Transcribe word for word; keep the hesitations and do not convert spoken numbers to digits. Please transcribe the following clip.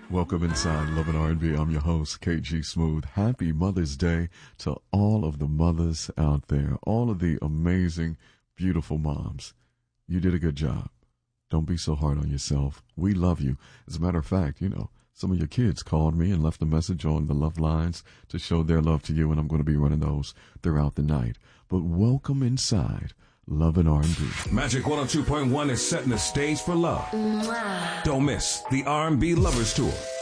Welcome inside Love and R and B. I'm your host, K G Smooth. Happy Mother's Day to all of the mothers out there, all of the amazing, beautiful moms. You did a good job. Don't be so hard on yourself. We love you. As a matter of fact, you know, some of your kids called me and left a message on the love lines to show their love to you, and I'm going to be running those throughout the night. But welcome inside Love and R and B. Magic one oh two point one is setting the stage for love. Mwah. Don't miss the R and B Lovers Tour.